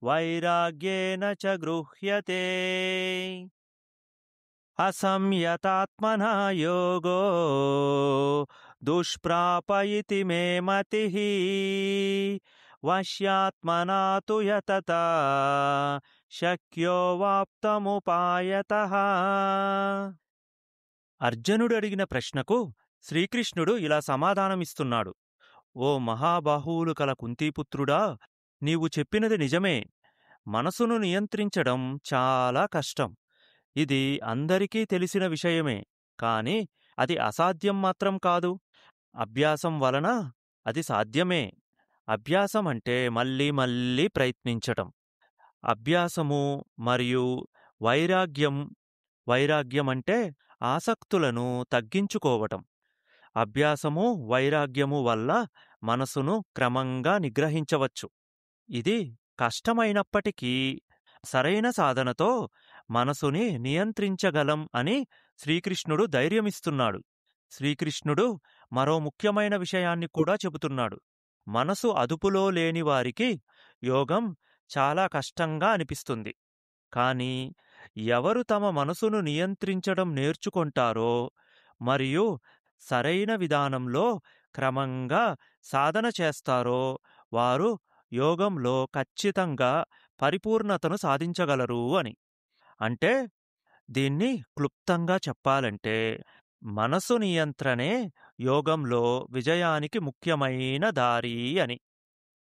వైరాగ్యేన చ గృహ్యతే. అసంయతాత్మనా యోగో దుష్ప్రాప ఇతి మే మతిః. వశ్యాత్మనా తు యతతా శక్యో వాప్తముపాయతః. అర్జునుడు అడిగిన ప్రశ్నకు శ్రీకృష్ణుడు ఇలా సమాధానమిస్తున్నాడు. ఓ మహాబాహువులు కల కుంతీపుత్రుడా, నీవు చెప్పినది నిజమే. మనసును నియంత్రించడం చాలా కష్టం. ఇది అందరికీ తెలిసిన విషయమే. కాని అది అసాధ్యం మాత్రం కాదు. అభ్యాసం వలన అది సాధ్యమే. అభ్యాసం అంటే మళ్ళీ మళ్ళీ ప్రయత్నించటం. అభ్యాసము మరియు వైరాగ్యం. వైరాగ్యం అంటే ఆసక్తులను తగ్గించుకోవటం. అభ్యాసము వైరాగ్యము వల్ల మనసును క్రమంగా నిగ్రహించవచ్చు. ఇది కష్టమైనప్పటికీ సరైన సాధనతో మనసుని నియంత్రించగలం అని శ్రీకృష్ణుడు ధైర్యమిస్తున్నాడు. శ్రీకృష్ణుడు మరో ముఖ్యమైన విషయాన్ని కూడా చెబుతున్నాడు. మనసు అదుపులో లేని వారికి యోగం చాలా కష్టంగా అనిపిస్తుంది. కానీ ఎవరు తమ మనసును నియంత్రించడం నేర్చుకుంటారో మరియు సరైన విధానంలో క్రమంగా సాధన చేస్తారో వారు యోగంలో ఖచ్చితంగా పరిపూర్ణతను సాధించగలరు అని. అంటే దీన్ని క్లుప్తంగా చెప్పాలంటే మనసు నియంత్రణే యోగంలో విజయానికి ముఖ్యమైన దారి అని.